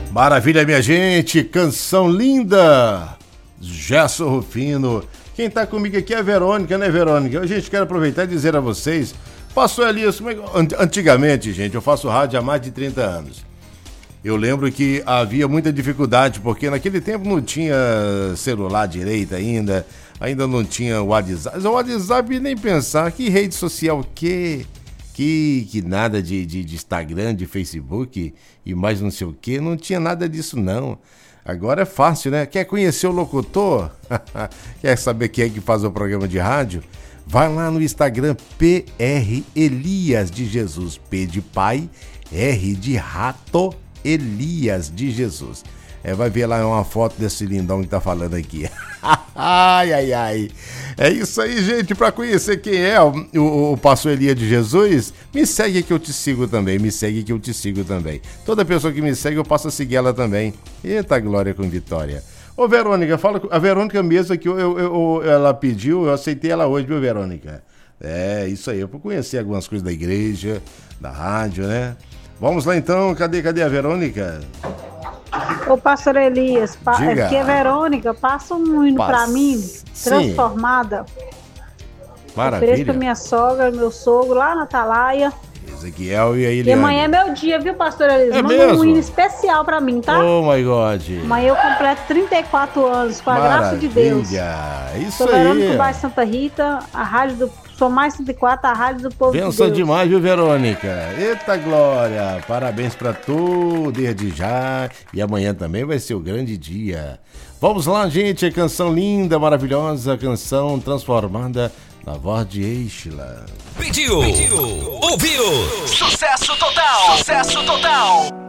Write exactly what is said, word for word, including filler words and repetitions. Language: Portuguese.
Maravilha, minha gente, canção linda, Gerson Rufino. Quem tá comigo aqui é a Verônica, né, Verônica? Gente, quero aproveitar e dizer a vocês, pastor Elias, antigamente, gente, eu faço rádio há mais de trinta anos. Eu lembro que havia muita dificuldade, porque naquele tempo não tinha celular direito ainda, ainda não tinha WhatsApp. O WhatsApp nem pensar, que rede social que... Que, que nada de, de, de Instagram, de Facebook e mais não sei o que, não tinha nada disso não. Agora é fácil, né? Quer conhecer o locutor? Quer saber quem é que faz o programa de rádio? Vai lá no Instagram, P R Elias de Jesus, P de pai, R de rato, Elias de Jesus. É, vai ver lá uma foto desse lindão que tá falando aqui. Ai, ai, ai. É isso aí, gente. Para conhecer quem é o, o, o pastor Elias de Jesus, me segue que eu te sigo também. Me segue que eu te sigo também. Toda pessoa que me segue, eu passo a seguir ela também. Eita, glória com vitória. Ô, Verônica, fala com a Verônica mesmo que eu, eu, eu, ela pediu, eu aceitei ela hoje, viu, Verônica? É, isso aí. Eu vou conhecer algumas coisas da igreja, da rádio, né? Vamos lá então. Cadê, cadê a Verônica? Ô, pastor Elias, pa- Diga. é porque a Verônica passa um hino Passa. pra mim, Sim. transformada. Maravilha. Ofereço pra minha sogra, meu sogro, lá na Atalaia. Ezequiel e a Eliane. E amanhã é meu dia, viu, pastor Elias? É Manda mesmo? um hino especial pra mim, tá? Oh, my God. Amanhã eu completo trinta e quatro anos, com a graça de Deus. Maravilha. Isso Sou Verônica do aí. bairro Santa Rita, a rádio do... Sou mais cento e quatro, a rádio do povo Benção de Deus. demais, viu, Verônica? Eita glória! Parabéns pra tu, desde já. E amanhã também vai ser o grande dia. Vamos lá, gente. A canção linda, maravilhosa, canção transformada na voz de Eichla. Pediu, Pediu, ouviu, sucesso total, sucesso total.